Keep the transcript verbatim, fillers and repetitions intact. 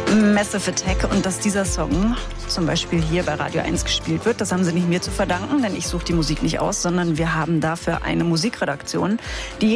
Massive Attack und dass dieser Song zum Beispiel hier bei Radio eins gespielt wird, das haben sie nicht mir zu verdanken, denn ich suche die Musik nicht aus, sondern wir haben dafür eine Musikredaktion, die